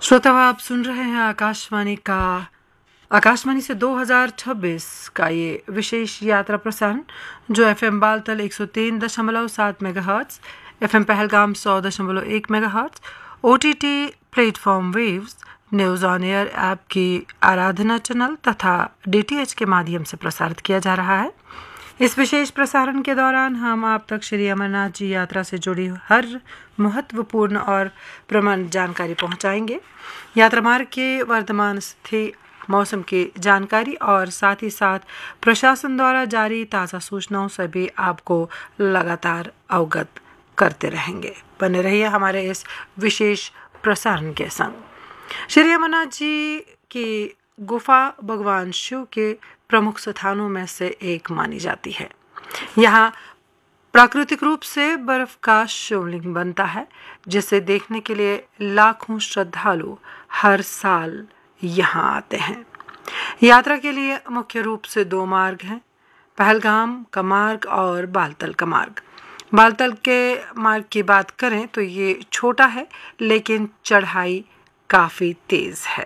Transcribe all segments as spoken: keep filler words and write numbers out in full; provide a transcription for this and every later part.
श्रोता, आप सुन रहे हैं आकाशवाणी का आकाशवाणी से दो हज़ार छब्बीस का ये विशेष यात्रा प्रसारण, जो एफएम बालतल एक सौ तीन दशमलव सात मेगाहर्ट्ज, एफएम पहलगाम सौ दशमलव एक megahertz, OTT platform waves, news on air app की आराधना चैनल तथा डीटीएच के माध्यम से प्रसारित किया जा रहा है। इस विशेष प्रसारण के दौरान हम आप तक श्री अमरनाथ जी यात्रा से जुड़ी हर महत्वपूर्ण और प्रमाणित जानकारी पहुंचाएंगे। यात्रा मार्ग के वर्तमान स्थिति, मौसम की जानकारी और साथ ही साथ प्रशासन द्वारा जारी ताज़ा सूचनाओं से भी आपको लगातार अवगत करते रहेंगे। बने रहिए हमारे इस विशेष प्रसारण के संग। श्री अमरनाथ जी की गुफा भगवान शिव के प्रमुख स्थानों में से एक मानी जाती है। यहाँ प्राकृतिक रूप से बर्फ का शिवलिंग बनता है, जिसे देखने के लिए लाखों श्रद्धालु हर साल यहाँ आते हैं। यात्रा के लिए मुख्य रूप से दो मार्ग हैं, पहलगाम का मार्ग और बालतल का मार्ग। बालतल के मार्ग की बात करें तो ये छोटा है, लेकिन चढ़ाई काफ़ी तेज़ है।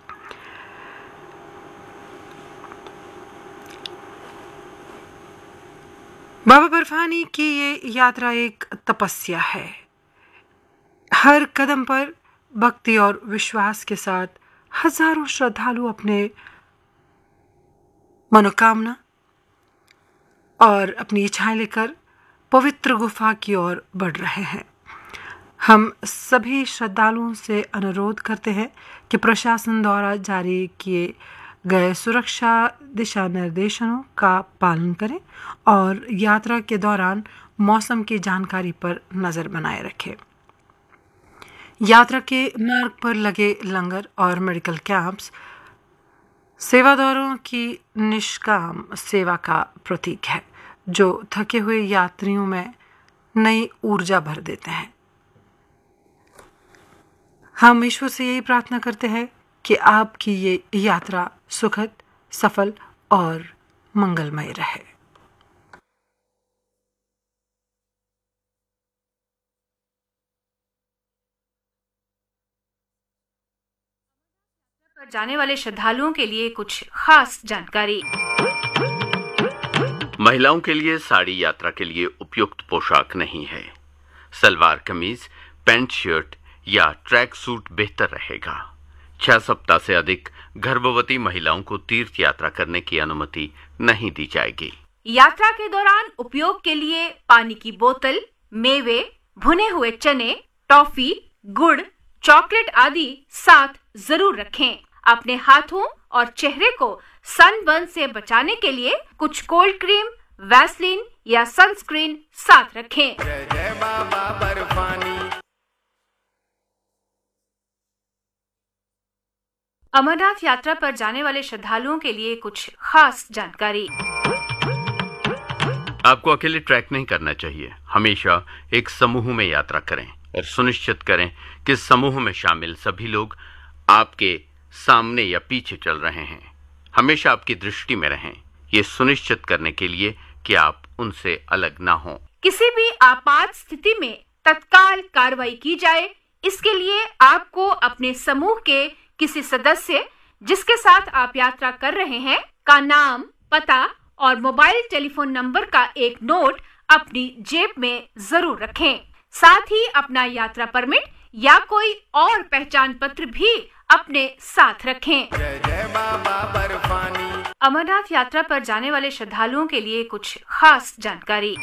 बाबा बर्फानी की ये यात्रा एक तपस्या है। हर कदम पर भक्ति और विश्वास के साथ हजारों श्रद्धालु अपने मनोकामना और अपनी इच्छाएं लेकर पवित्र गुफा की ओर बढ़ रहे हैं। हम सभी श्रद्धालुओं से अनुरोध करते हैं कि प्रशासन द्वारा जारी किए गए सुरक्षा दिशा निर्देशों का पालन करें और यात्रा के दौरान मौसम की जानकारी पर नज़र बनाए रखें। यात्रा के मार्ग पर लगे लंगर और मेडिकल कैंप्स सेवादारों की निष्काम सेवा का प्रतीक है, जो थके हुए यात्रियों में नई ऊर्जा भर देते हैं। हम ईश्वर से यही प्रार्थना करते हैं कि आपकी ये यात्रा सुखद, सफल और मंगलमय रहे। पर जाने वाले श्रद्धालुओं के लिए कुछ खास जानकारी। महिलाओं के लिए साड़ी यात्रा के लिए उपयुक्त पोशाक नहीं है। सलवार कमीज, पैंट शर्ट या ट्रैक सूट बेहतर रहेगा। छह सप्ताह से अधिक गर्भवती महिलाओं को तीर्थ यात्रा करने की अनुमति नहीं दी जाएगी। यात्रा के दौरान उपयोग के लिए पानी की बोतल, मेवे, भुने हुए चने, टॉफी, गुड़, चॉकलेट आदि साथ जरूर रखें। अपने हाथों और चेहरे को सनबर्न से बचाने के लिए कुछ कोल्ड क्रीम, वैसलीन या सनस्क्रीन साथ रखें। जय जय बाबा बर्फानी। अमरनाथ यात्रा पर जाने वाले श्रद्धालुओं के लिए कुछ खास जानकारी। आपको अकेले ट्रैक नहीं करना चाहिए। हमेशा एक समूह में यात्रा करें और सुनिश्चित करें कि समूह में शामिल सभी लोग आपके सामने या पीछे चल रहे हैं। हमेशा आपकी दृष्टि में रहें, ये सुनिश्चित करने के लिए कि आप उनसे अलग ना हों। किसी भी आपात स्थिति में तत्काल कार्रवाई की जाए, इसके लिए आपको अपने समूह के किसी सदस्य जिसके साथ आप यात्रा कर रहे हैं का नाम, पता और मोबाइल टेलीफोन नंबर का एक नोट अपनी जेब में जरूर रखें। साथ ही अपना यात्रा परमिट या कोई और पहचान पत्र भी अपने साथ रखें। जय जय बाबा बर्फानी। अमरनाथ यात्रा पर जाने वाले श्रद्धालुओं के लिए कुछ खास जानकारी।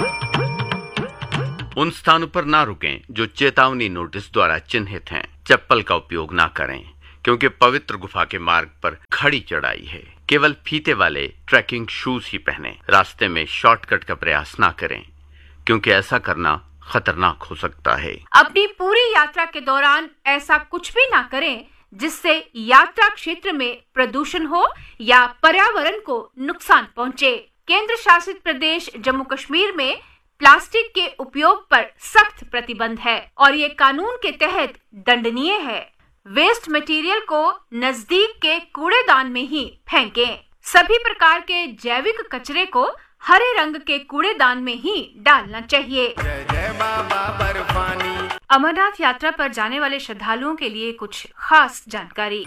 उन स्थानों पर ना रुकें जो चेतावनी नोटिस द्वारा चिन्हित हैं। चप्पल का उपयोग ना करें, क्योंकि पवित्र गुफा के मार्ग पर खड़ी चढ़ाई है। केवल फीते वाले ट्रैकिंग शूज ही पहनें। रास्ते में शॉर्टकट का प्रयास ना करें, क्योंकि ऐसा करना खतरनाक हो सकता है। अपनी पूरी यात्रा के दौरान ऐसा कुछ भी ना करें जिससे यात्रा क्षेत्र में प्रदूषण हो या पर्यावरण को नुकसान पहुंचे। केंद्र शासित प्रदेश जम्मू कश्मीर में प्लास्टिक के उपयोग पर सख्त प्रतिबंध है और ये कानून के तहत दंडनीय है। वेस्ट मटेरियल को नजदीक के कूड़ेदान में ही फेंकें। सभी प्रकार के जैविक कचरे को हरे रंग के कूड़ेदान में ही डालना चाहिए। जय जय बाबा बर्फानी। अमरनाथ यात्रा पर जाने वाले श्रद्धालुओं के लिए कुछ खास जानकारी।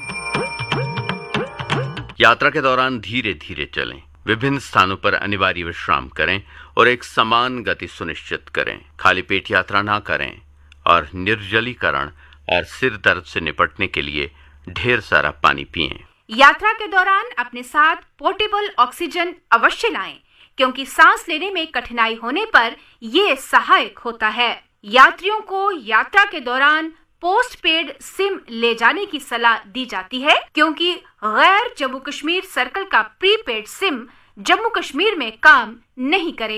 यात्रा के दौरान धीरे धीरे चलें, विभिन्न स्थानों पर अनिवार्य विश्राम करें और एक समान गति सुनिश्चित करें। खाली पेट यात्रा ना करें और निर्जलीकरण और सिर दर्द से निपटने के लिए ढेर सारा पानी पिएं। यात्रा के दौरान अपने साथ पोर्टेबल ऑक्सीजन अवश्य लाएं, क्योंकि सांस लेने में कठिनाई होने पर ये सहायक होता है। यात्रियों को यात्रा के दौरान पोस्ट पेड सिम ले जाने की सलाह दी जाती है, क्योंकि गैर जम्मू कश्मीर सर्कल का प्रीपेड सिम जम्मू कश्मीर में काम नहीं करेगा।